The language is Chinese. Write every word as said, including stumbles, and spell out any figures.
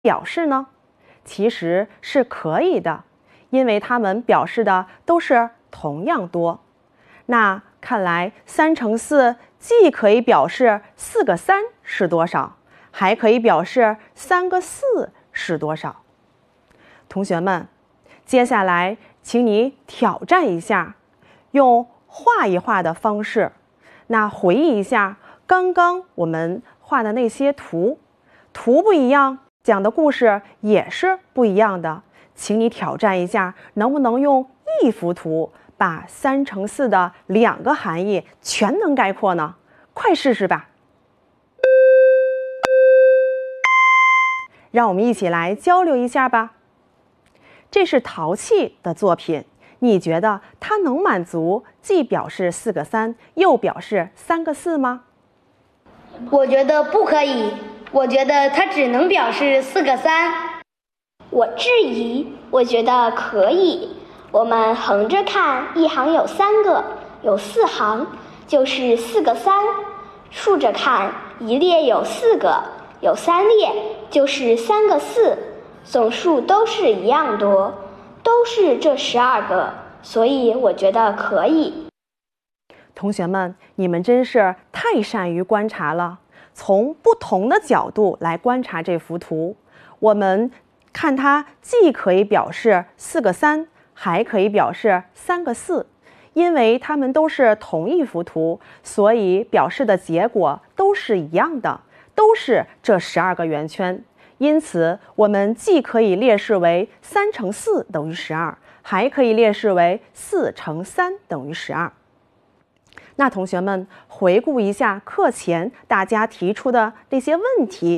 表示呢？其实是可以的，因为它们表示的都是同样多。那看来三乘四既可以表示四个三是多少，还可以表示三个四是多少。同学们，接下来请你挑战一下，用画一画的方式，那回忆一下刚刚我们画的那些图，图不一样，讲的故事也是不一样的。请你挑战一下，能不能用一幅图把三乘四的两个含义全能概括呢？快试试吧！让我们一起来交流一下吧。这是陶器的作品，你觉得它能满足既表示四个三，又表示三个四吗？ 我觉得不可以，我觉得它只能表示四个三。 我质疑，我觉得可以。我们横着看，一行有三个，有四行，就是四个三；竖着看，一列有四个，有三列，就是三个四。总数都是一样多，都是这十二个，所以我觉得可以。 同学们，你们真是太善于观察了，从不同的角度来观察这幅图。我们看它既可以表示四个三，还可以表示三个四。因为它们都是同一幅图，所以表示的结果都是一样的，都是这十二个圆圈。因此，我们既可以列示为三乘四等于十二，还可以列示为四乘三等于十二。那同学们回顾一下课前大家提出的那些问题，